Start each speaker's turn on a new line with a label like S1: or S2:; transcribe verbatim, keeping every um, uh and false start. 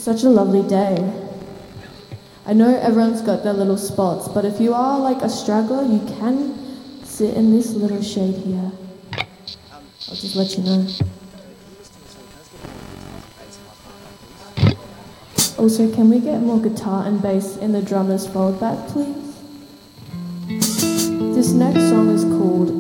S1: such a lovely day. I know everyone's got their little spots, but if you are like a straggler, you can sit in this little shade here. I'll just let you know. Also, can we get more guitar and bass in the drummer's fold back, please? This next song is called